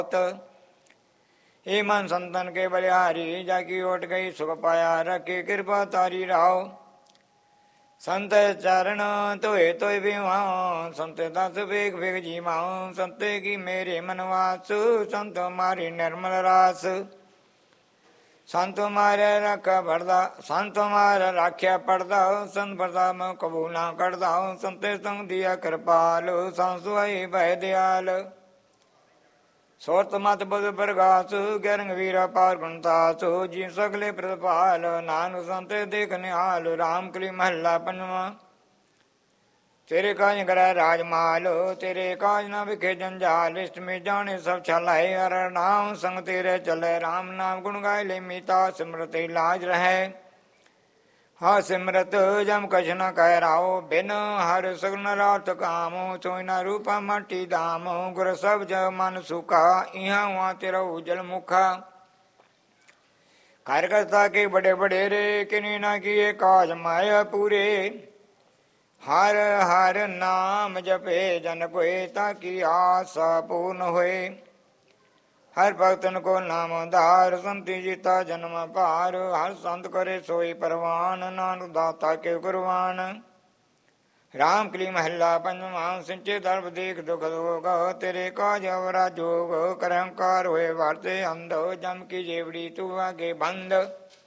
हे मन संतन के बलिहारी, जाकी ओट गई सुख पाया, रखे कृपा तारी राव। संत चरण तोय तोय बीमा, संत दस बेग बेग जीमा, संत की मेरे मनवास, संत मारी निर्मल रास। संत मारे रखा भरदा, संत मारे राख्या पड़दा, संत भरदा में कबू ना करदा, संत संग दिया कृपाल, संसुई भय दयाल। सोत मत बुध प्रगास, गरंग वीरा पार गुणतास, जी सगले प्रतिपाल, नानक संत देख निहाल। राम कली महला पंजवा। तेरे काज करे राजमाल, तेरे काज न बिखे जंजाल, इष्ट में जाने सब छलाए, हर नाम संग तेरे चले, राम नाम गुण गाय ले मीता, सिमरत लाज रहे। हा सिमरत जम कछ न कह राओ, बिन हर सगुन रात कामो, सोना रूपा माटी दामो, गुर सब जग मन सुखा, इहाँ वहाँ तेरा उजल मुखा। कार्यकर्ता के बड़े बड़े रे, किन्हीं न किए काज माया पूरे, हर हर नाम जपे जन कोय, ताकि आशा पूर्ण होए। हर भक्तन को नाम धार, संति जीता जन्म पार, हर संत करे सोई परवान, नानक दाता के कुर्बान। राम कली महला पंजवा। सिंचे दर्भ देख दुख दोग, तेरे काज अवरा जोग, कर अहंकार हुए वार्ते अंध, जम की जेवड़ी तू आगे बंद।